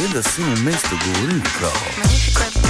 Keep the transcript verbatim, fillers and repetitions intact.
Valjda si v mestu govori kao. Meni še kaj